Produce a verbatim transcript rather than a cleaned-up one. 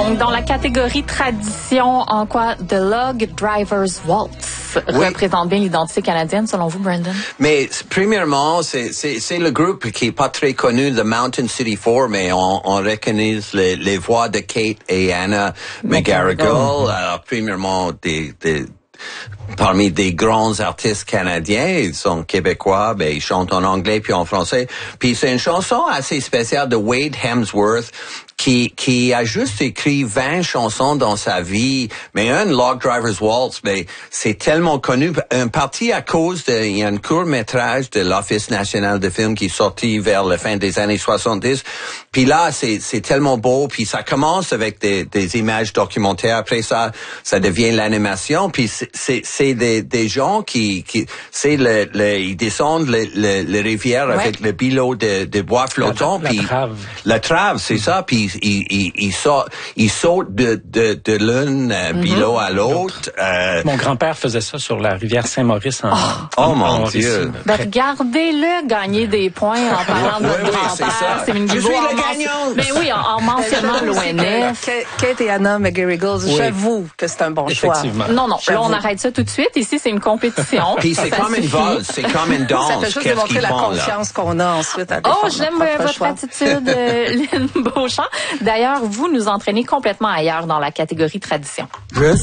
Donc, dans la catégorie tradition, en quoi The Log Driver's Waltz oui. représente bien l'identité canadienne, selon vous, Brandon? Mais, premièrement, c'est, c'est, c'est le groupe qui est pas très connu, The Mountain City Four, mais on, on reconnaît les, les voix de Kate et Anna McGarrigle. Alors, premièrement, des, des, parmi des grands artistes canadiens, ils sont québécois, ben ils chantent en anglais puis en français. Puis c'est une chanson assez spéciale de Wade Hemsworth qui qui a juste écrit vingt chansons dans sa vie, mais un Log Driver's Waltz, ben c'est tellement connu, en partie à cause de il y a un court-métrage de l'Office national de film qui est sorti vers la fin des années soixante-dix. Puis là, c'est c'est tellement beau, puis ça commence avec des des images documentaires, après ça ça devient l'animation, puis c'est c'est, c'est des des gens qui qui c'est le, le ils descendent le le, le rivière ouais. avec le bilot de de bois flottant, la, puis la trave, la trave, c'est mm. ça, puis ils ils ils sautent ils sautent de de de l'un euh, mm-hmm. bilot à l'autre. Euh, Mon grand-père faisait ça sur la rivière Saint-Maurice en, oh, en, oh mon en Dieu. Ben, regardez-le gagner des points en parlant de oui, votre oui, grand-père. C'est une Je suis le gagnant. Mais oui, en, en mentionnant l'O N F. Kate et Anna McGarrigle, oui. J'avoue que c'est un bon choix. Non, non, là, on arrête ça tout de suite. Ici, c'est une compétition. Puis c'est comme une valse, c'est comme une danse. Ça fait juste démontrer la confiance qu'on a ensuite à défendre. Oh, j'aime votre choix. Attitude, euh, Lynn Beauchamp. D'ailleurs, vous nous entraînez complètement ailleurs dans la catégorie tradition. Yes.